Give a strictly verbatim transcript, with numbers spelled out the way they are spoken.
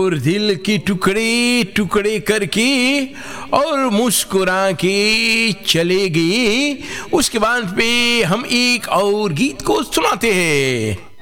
और दिल की टुकड़े टुकड़े करके और मुस्कुरा के चले गई। उसके बाद पे हम एक और गीत को सुनाते हैं।